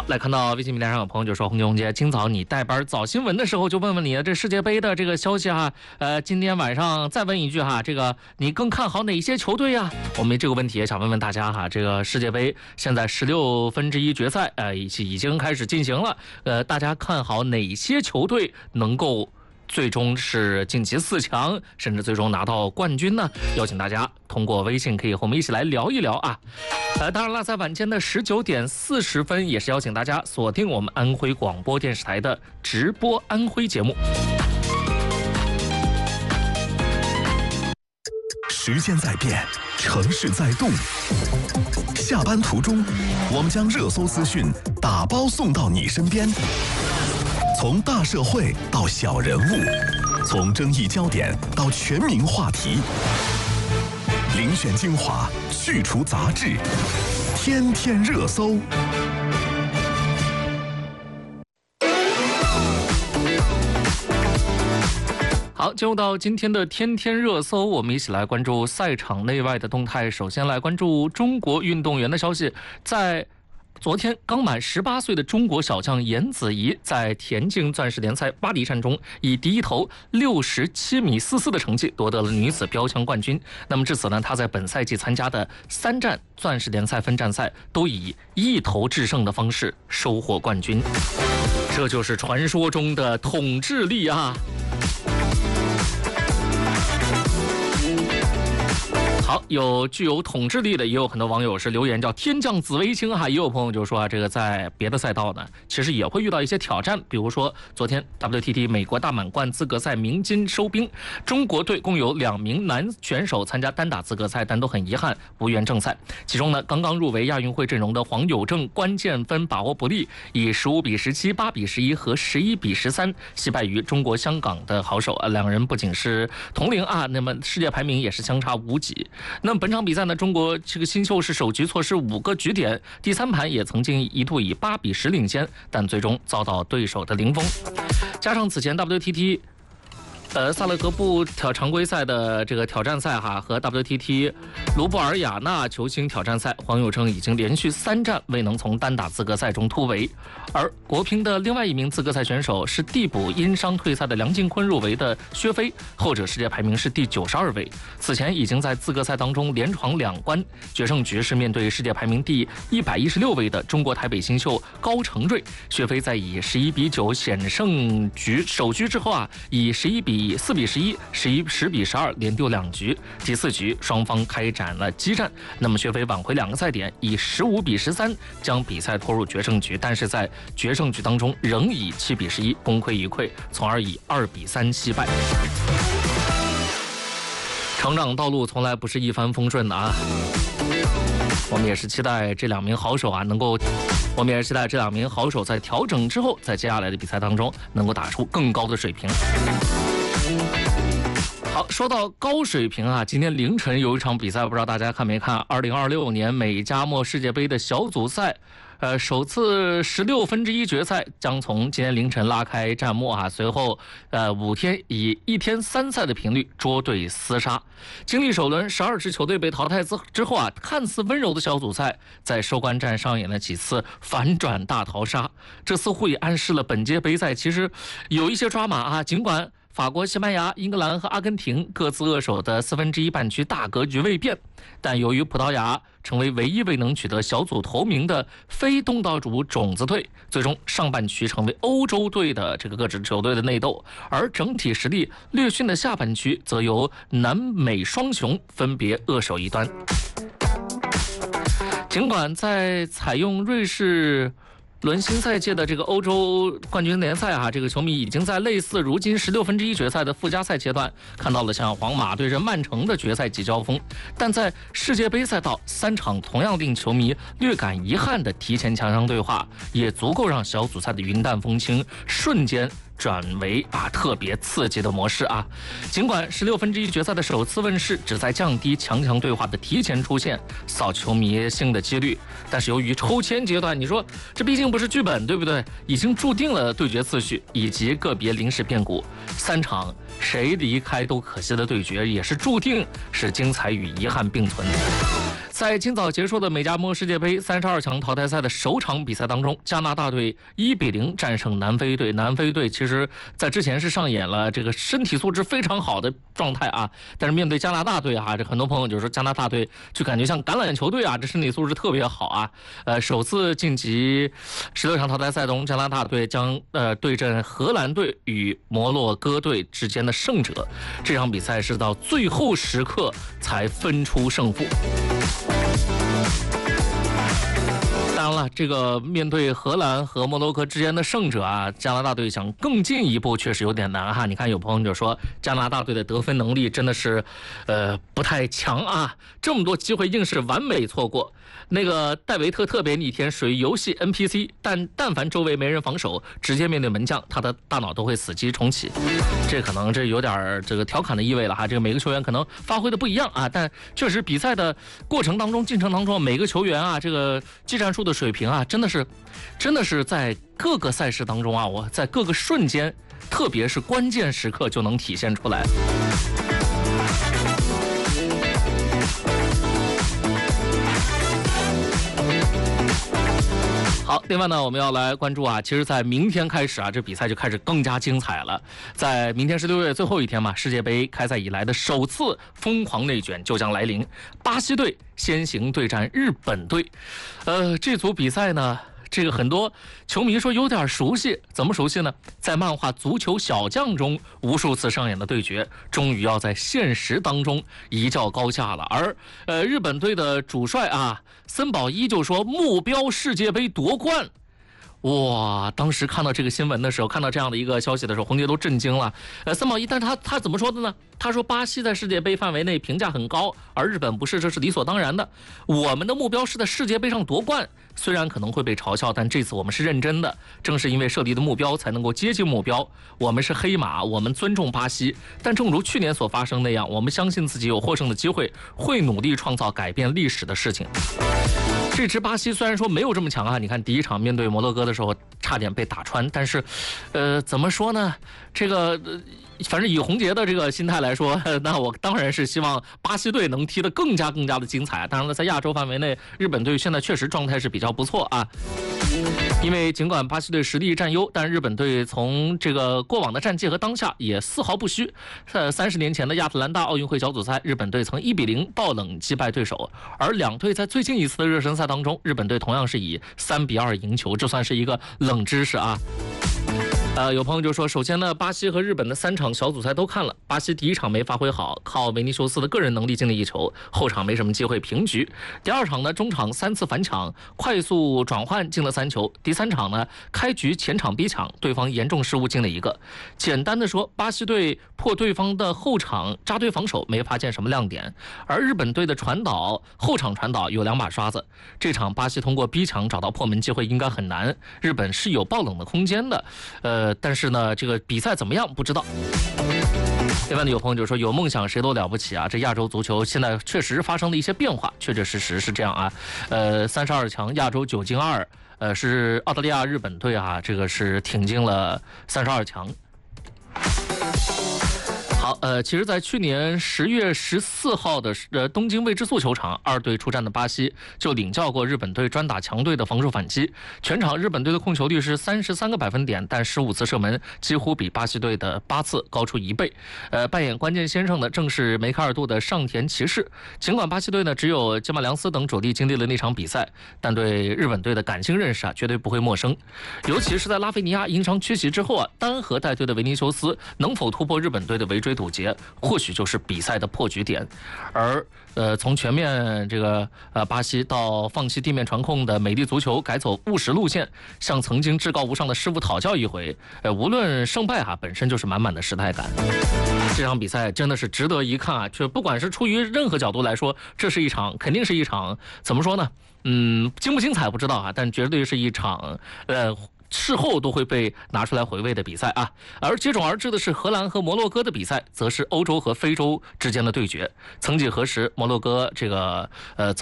来看到微信平台上有朋友就说：“洪姐，今早你带班早新闻的时候就问问你这世界杯的这个消息哈，今天晚上再问一句哈，这个你更看好哪些球队呀？我们这个问题也想问问大家哈，这个世界杯现在1/16决赛已经开始进行了，大家看好哪些球队能够最终是晋级4强，甚至最终拿到冠军呢？邀请大家通过微信可以和我们一起来聊一聊啊。当然了，在晚间的19点40分，也是邀请大家锁定我们安徽广播电视台的直播安徽节目。 时间在变，城市在动。下班途中，我们将热搜资讯打包送到你身边。从大社会到小人物，从争议焦点到全民话题，遴选精华，去除杂质，天天热搜。 好，进入到今天的天天热搜，我们一起来关注赛场内外的动态。首先来关注中国运动员的消息，在昨天刚满18岁的中国小将颜子怡在田径钻石联赛巴黎站中，以第一头67.44米的成绩夺得了女子标枪冠军。那么至此呢，她在本赛季参加的3站钻石联赛分站赛都以一头制胜的方式收获冠军。这就是传说中的统治力啊！好，有具有统治力的，也有很多网友是留言叫天降紫微星哈，也有朋友就说这个在别的赛道呢，其实也会遇到一些挑战，比如说昨天 WTT 美国大满贯资格赛鸣金收兵，中国队共有2名男选手参加单打资格赛，但都很遗憾无缘正赛。其中呢，刚刚入围亚运会阵容的黄有正关键分把握不力，以15-17、8-11和11-13惜败于中国香港的好手啊，两人不仅是同龄啊，那么世界排名也是相差无几。那么本场比赛呢，中国这个新秀是首局错失5个局点，第3盘也曾经一度以8-10领先，但最终遭到对手的零封。加上此前 WTT萨勒格布常规赛的这个挑战赛哈，和 WTT 卢布尔雅纳球星挑战赛，黄有正已经连续3站未能从单打资格赛中突围。而国乒的另外一名资格赛选手是递补因伤退赛的梁靖昆入围的薛飞，后者世界排名是第92位。此前已经在资格赛当中连闯2关，决胜局是面对世界排名第116位的中国台北新秀高成瑞。薛飞在以11-9险胜首局之后啊，以4-11、10-12连丢2局，第4局双方开展了激战，那么薛飞挽回2个赛点，以15-13将比赛拖入决胜局，但是在决胜局当中仍以7-11功亏一篑，从而以2-3惜败。成长道路从来不是一帆风顺的啊，我们也是期待这2名好手啊在调整之后，在接下来的比赛当中能够打出更高的水平。好，说到高水平啊，今天凌晨有一场比赛，不知道大家看没看？2026年美加墨世界杯的小组赛，首次1/16决赛将从今天凌晨拉开战幕啊，随后5天以1天3赛的频率捉对厮杀。经历首轮12支球队被淘汰之后啊，看似温柔的小组赛在收官战上演了几次反转大逃杀，这似乎也暗示了本届杯赛其实有一些抓马啊。尽管法国、西班牙、英格兰和阿根廷各自扼守的1/4半区大格局未变，但由于葡萄牙成为唯一未能取得小组头名的非东道主种子队，最终上半区成为欧洲队的这个各支球队的内斗，而整体实力略逊的下半区则由南美双雄分别扼守一端。尽管在采用瑞士轮新赛届的这个欧洲冠军联赛啊，这个球迷已经在类似如今1/16决赛的附加赛阶段看到了像皇马对阵曼城的决赛级交锋，但在世界杯赛道3场同样令球迷略感遗憾的提前强强对话，也足够让小组赛的云淡风轻瞬间转为特别刺激的模式啊。尽管1/16决赛的首次问世旨在降低强强对话的提前出现扫球迷性的几率，但是由于抽签阶段，你说这毕竟不是剧本，对不对？已经注定了对决次序以及个别临时变故，3场谁离开都可惜的对决也是注定是精彩与遗憾并存。 在今早结束的美加墨世界杯32强淘汰赛的首场比赛当中，加拿大队1-0战胜南非队。南非队其实在之前是上演了这个身体素质非常好的状态啊，但是面对加拿大队啊，这很多朋友就说加拿大队就感觉像橄榄球队啊，这身体素质特别好啊。首次晋级16强淘汰赛中，加拿大队将对阵荷兰队与摩洛哥队之间的胜者。这场比赛是到最后时刻才分出胜负。当然了，这个面对荷兰和摩洛哥之间的胜者啊，加拿大队想更进一步确实有点难哈。你看有朋友就说加拿大队的得分能力真的是不太强啊，这么多机会硬是完美错过。那个戴维特特别逆天，属于游戏 NPC， 但凡周围没人防守，直接面对门将，他的大脑都会死机重启。这可能这有点这个调侃的意味了哈。这个每个球员可能发挥的不一样啊，但确实比赛的过程当中、进程当中，每个球员啊，这个技战术的水平啊，真的是在各个赛事当中啊，我在各个瞬间，特别是关键时刻就能体现出来。好，另外呢，我们要来关注啊，其实，在明天开始啊，这比赛就开始更加精彩了。在明天是6月最后一天嘛，世界杯开赛以来的首次疯狂内卷就将来临。巴西队先行对战日本队，这组比赛呢，这个很多球迷说有点熟悉，怎么熟悉呢？在漫画《足球小将》中无数次上演的对决，终于要在现实当中一较高下了。而日本队的主帅啊，森保一就说目标世界杯夺冠。哇！当时看到这个新闻的时候，看到这样的一个消息的时候，红杰都震惊了。森保一，但是他怎么说的呢？他说巴西在世界杯范围内评价很高，而日本不是，这是理所当然的。我们的目标是在世界杯上夺冠，虽然可能会被嘲笑，但这次我们是认真的。正是因为设立的目标，才能够接近目标。我们是黑马，我们尊重巴西，但正如去年所发生那样，我们相信自己有获胜的机会，会努力创造改变历史的事情。这支巴西虽然说没有这么强啊，你看第一场面对摩洛哥的时候差点被打穿，但是，怎么说呢？这个，反正以洪杰的这个心态来说，那我当然是希望巴西队能踢得更加的精彩。当然了，在亚洲范围内，日本队现在确实状态是比较不错啊。因为尽管巴西队实力占优，但日本队从这个过往的战绩和当下也丝毫不虚。30年前的亚特兰大奥运会小组赛，日本队曾1-0爆冷击败对手，而两队在最近一次的热身赛当中，日本队同样是以3-2赢球，这算是一个冷知识啊。有朋友就说，首先呢，巴西和日本的3场小组赛都看了，巴西第一场没发挥好，靠维尼修斯的个人能力进了一球，后场没什么机会，平局。第二场呢，中场3次反抢，快速转换进了3球。第三场呢，开局前场逼抢，对方严重失误进了1个。简单的说，巴西队破对方的后场扎堆防守，没发现什么亮点，而日本队的后场传导有2把刷子。这场巴西通过逼抢找到破门机会应该很难，日本是有爆冷的空间的。但是呢，这个比赛怎么样不知道。另外呢，有朋友就说有梦想谁都了不起啊，这亚洲足球现在确实发生了一些变化，确实是这样啊。32强亚洲9进2，是澳大利亚日本队啊，这个是挺进了32强。好，其实，在去年10月14号的东京未知数球场，2队出战的巴西就领教过日本队专打强队的防守反击。全场日本队的控球率是33个百分点，但15次射门几乎比巴西队的8次高出1倍。扮演关键先生的正是梅开二度的上田骑士。尽管巴西队呢只有吉马良斯等主力经历了那场比赛，但对日本队的感性认识啊绝对不会陌生。尤其是在拉菲尼亚因伤缺席之后啊，单核带队的维尼修斯能否突破日本队的围追堵截，或许就是比赛的破局点。而从全面这个巴西到放弃地面传控的美丽足球，改走务实路线，向曾经至高无上的师傅讨教一回，无论胜败本身就是满满的时代感。这场比赛真的是值得一看啊！不管是出于任何角度来说，这是一场肯定是一场怎么说呢？精不精彩不知道啊，但绝对是一场事后都会被拿出来回味的比赛啊。而接踵而至的是荷兰和摩洛哥的比赛，则是欧洲和非洲之间的对决。曾几何时，摩洛哥这个